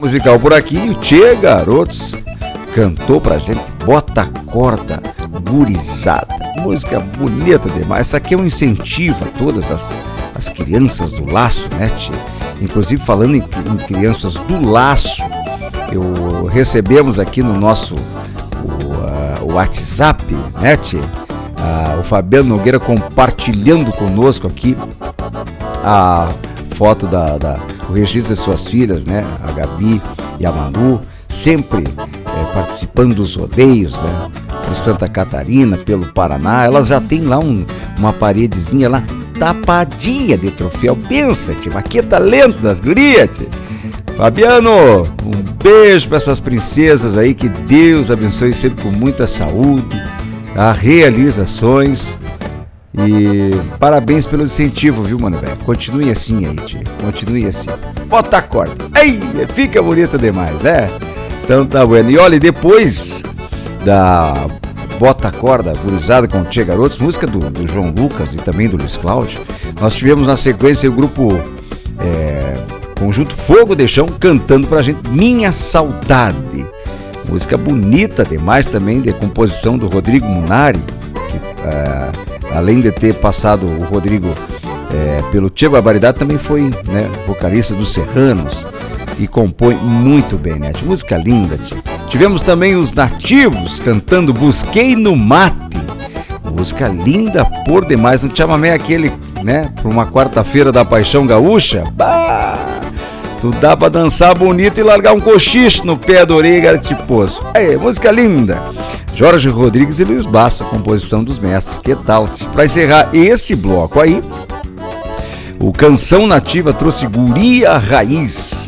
Musical por aqui, o Tchê Garotos cantou pra gente Bota Corda, Gurizada. Música bonita demais. Essa aqui é um incentivo a todas as crianças do laço, né, Tchê? Inclusive, falando em crianças do laço, recebemos aqui no nosso o WhatsApp, né, Tchê? O Fabiano Nogueira compartilhando conosco aqui a foto o registro de suas filhas, né? A Gabi e a Manu, sempre participando dos rodeios, né? Por Santa Catarina, pelo Paraná. Elas já têm lá uma paredezinha lá tapadinha de troféu. Pensa, tio, mas que talento das gurias, tio. Fabiano, um beijo para essas princesas aí, que Deus abençoe sempre com muita saúde, realizações. E parabéns pelo incentivo, viu, mano, velho? Continue assim aí, tio. Continue assim. Bota a corda. Ei, fica bonita demais, né? Então tá bueno. E olha, depois da Bota a Corda, Gurizada com o Tchê Garotos, música do João Lucas e também do Luiz Cláudio, nós tivemos na sequência o grupo Conjunto Fogo de Chão cantando pra gente Minha Saudade. Música bonita demais também, de composição do Rodrigo Munari, que além de ter passado o Rodrigo pelo Tchê Barbaridade, também foi, né, vocalista dos Serranos e compõe muito bem, né? Música linda, tchê. Tivemos também os Nativos cantando Busquei no Mate. Música linda por demais. Um chamamé aquele, né, para uma quarta-feira da Paixão Gaúcha. Bah! Tu dá pra dançar bonito e largar um cochicho no pé da orelha, tipo. Música linda. Jorge Rodrigues e Luiz Bassa, composição dos mestres. Que tal? Para encerrar esse bloco aí, o Canção Nativa trouxe Guria Raiz.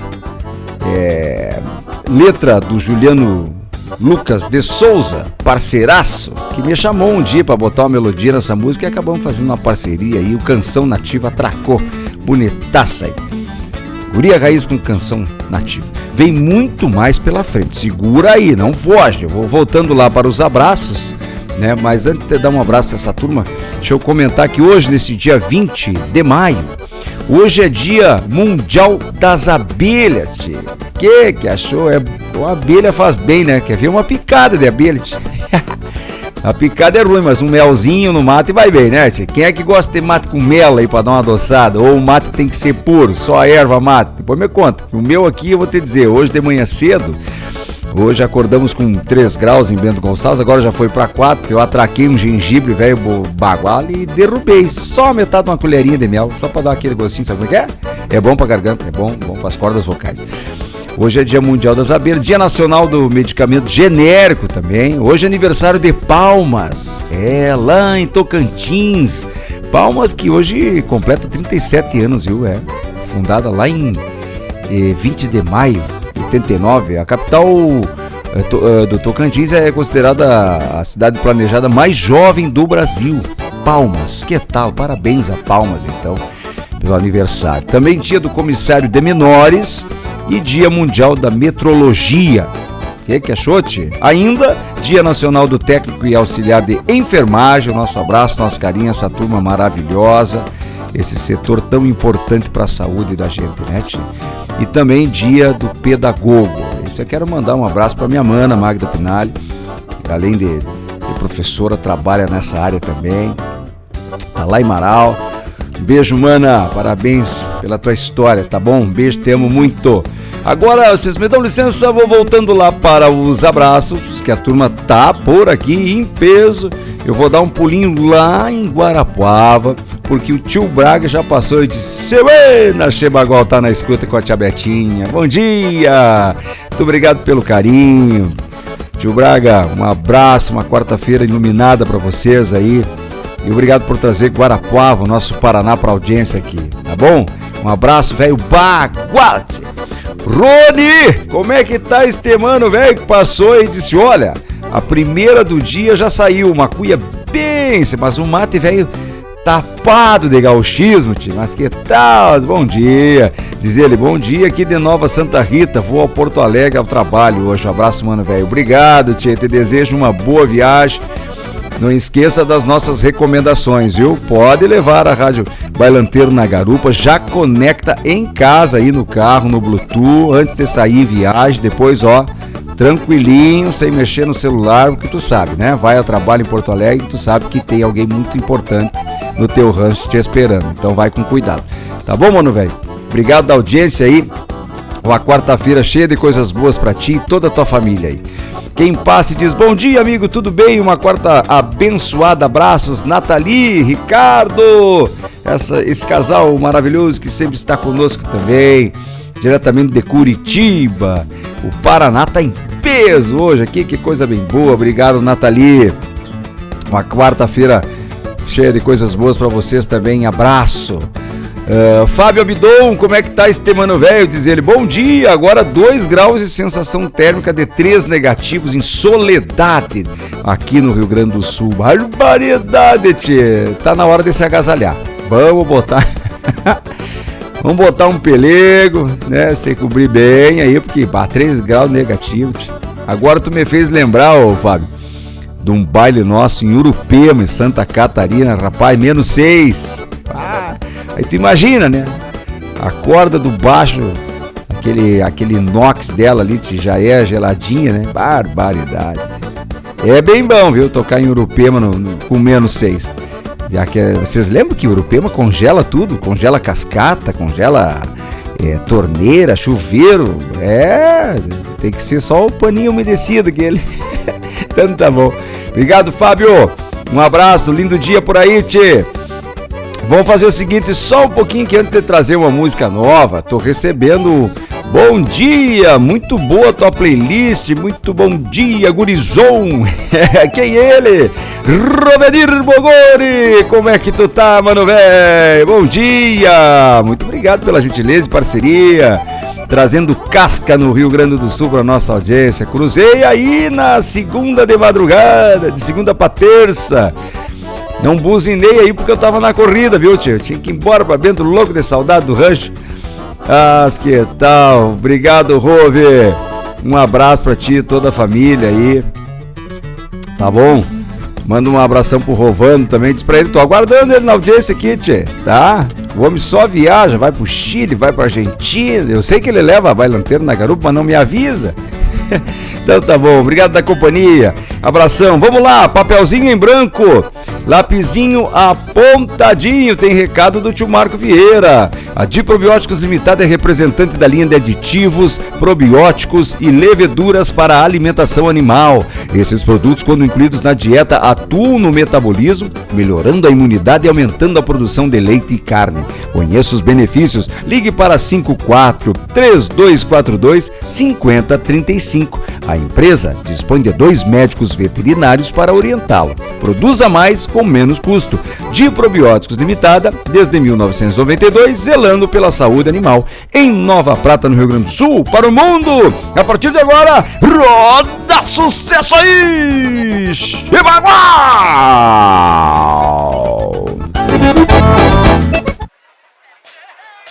Letra do Juliano Lucas de Souza, parceiraço, que me chamou um dia para botar uma melodia nessa música e acabamos fazendo uma parceria aí. O Canção Nativa atracou. Bonitaça aí. Guria Raiz com Canção Nativa. Vem muito mais pela frente. Segura aí, não foge. Eu vou voltando lá para os abraços, né? Mas antes de dar um abraço a essa turma, deixa eu comentar que hoje, nesse dia 20 de maio, hoje é dia mundial das abelhas, tchê. Que achou? A abelha faz bem, né? Quer ver uma picada de abelha, tchê? A picada é ruim, mas um melzinho no mate vai bem, né, tchê? Quem é que gosta de mate com mel aí pra dar uma adoçada? Ou o mate tem que ser puro, só a erva mate? Depois me conta. O meu aqui, eu vou te dizer, hoje de manhã cedo, hoje acordamos com 3 graus em Bento Gonçalves, agora já foi pra 4, eu atraquei um gengibre velho bagual e derrubei só metade de uma colherinha de mel, só pra dar aquele gostinho, sabe como é que é? É bom pra garganta, é bom pras cordas vocais. Hoje é dia mundial das abelhas, dia nacional do medicamento genérico também. Hoje é aniversário de Palmas, lá em Tocantins. Palmas que hoje completa 37 anos, viu? Fundada lá em 20 de maio de 89. A capital do Tocantins é considerada a cidade planejada mais jovem do Brasil. Palmas, que tal? Parabéns a Palmas, então, pelo aniversário. Também dia do comissário de menores e dia mundial da metrologia. Que achou, tchê? Ainda dia nacional do técnico e auxiliar de enfermagem. Nosso abraço, nosso carinho, essa turma maravilhosa, esse setor tão importante para a saúde da gente, né, tchê? E também dia do pedagogo. Esse eu quero mandar um abraço para minha mana, Magda Pinali, além de professora, trabalha nessa área também, tá lá em Marau. Um beijo, mana, parabéns pela tua história, tá bom? Um beijo, te amo muito. Agora, vocês me dão licença, vou voltando lá para os abraços, que a turma tá por aqui em peso. Eu vou dar um pulinho lá em Guarapuava, porque o tio Braga já passou e disse: Buena, Chebagual tá na escuta com a tia Betinha. Bom dia! Muito obrigado pelo carinho. Tio Braga, um abraço, uma quarta-feira iluminada para vocês aí. E obrigado por trazer Guarapuava, o nosso Paraná, para audiência aqui, tá bom? Um abraço, velho Bagual. Rony, como é que tá este mano, velho, que passou e disse: olha, a primeira do dia já saiu, uma cuia bem, mas um mate, velho, tapado de gauchismo, tio. Mas que tal? Bom dia. Diz ele: bom dia aqui de Nova Santa Rita, vou a Porto Alegre ao trabalho hoje. Um abraço, mano, velho. Obrigado, tio. Te desejo uma boa viagem. Não esqueça das nossas recomendações, viu? Pode levar a Rádio Bailanteiro na garupa, já conecta em casa aí no carro, no Bluetooth, antes de sair em viagem, depois, ó, tranquilinho, sem mexer no celular, porque tu sabe, né? Vai ao trabalho em Porto Alegre, tu sabe que tem alguém muito importante no teu rancho te esperando, então vai com cuidado. Tá bom, mano, velho? Obrigado da audiência aí. Uma quarta-feira cheia de coisas boas pra ti e toda a tua família aí. Quem passa e diz, bom dia, amigo, tudo bem? Uma quarta abençoada, abraços, Nathalie, Ricardo, esse casal maravilhoso que sempre está conosco também, diretamente de Curitiba. O Paraná tá em peso hoje aqui, que coisa bem boa, obrigado, Nathalie. Uma quarta-feira cheia de coisas boas pra vocês também, abraço. Fábio Abidon, como é que tá este mano velho? Diz ele, bom dia, agora 2 graus e sensação térmica de 3 negativos em Soledade, aqui no Rio Grande do Sul. Barbaridade, tchê. Tá na hora de se agasalhar. Vamos botar vamos botar um pelego, né, se cobrir bem aí, porque 3 graus negativos, tchê. Agora tu me fez lembrar, ô Fábio, de um baile nosso em Urupema, em Santa Catarina, rapaz, -6. Aí tu imagina, né? A corda do baixo, aquele inox dela ali, já é geladinha, né? Barbaridade. É bem bom, viu? Tocar em Urupema com -6. Vocês lembram que Urupema congela tudo? Congela cascata, congela torneira, chuveiro. Tem que ser só o paninho umedecido aquele. Então tá bom. Obrigado, Fábio. Um abraço, lindo dia por aí, tchê. Vamos fazer o seguinte, só um pouquinho que antes de trazer uma música nova, tô recebendo bom dia, muito boa tua playlist, muito bom dia, gurizão. Quem é ele? Robenir Bogori, como é que tu tá, mano velho? Bom dia, muito obrigado pela gentileza e parceria, trazendo casca no Rio Grande do Sul para nossa audiência. Cruzei aí na segunda de madrugada, de segunda para terça. Não buzinei aí porque eu tava na corrida, viu, tio? Tinha que ir embora pra dentro, louco de saudade do rancho. Que tal? Obrigado, Rove. Um abraço pra ti e toda a família aí. Tá bom? Manda um abração pro Rovando também. Diz pra ele, tô aguardando ele na audiência aqui, tchê. Tá? O homem só viaja, vai pro Chile, vai pra Argentina. Eu sei que ele leva a Bailanteiro na garupa, mas não me avisa. Então tá bom, obrigado da companhia. Abração, vamos lá, papelzinho em branco, lapisinho apontadinho. Tem recado do tio Marco Vieira. A Diprobióticos Limitada é representante da linha de aditivos, probióticos e leveduras para a alimentação animal. Esses produtos, quando incluídos na dieta, atuam no metabolismo, melhorando a imunidade e aumentando a produção de leite e carne. Conheça os benefícios, ligue para 54-3242-5035. A empresa dispõe de 2 médicos veterinários para orientá-lo. Produza mais com menos custo. Diprobióticos Limitada, desde 1992, zelando pela saúde animal. Em Nova Prata, no Rio Grande do Sul, para o mundo. A partir de agora, roda sucesso aí! Chibaguá!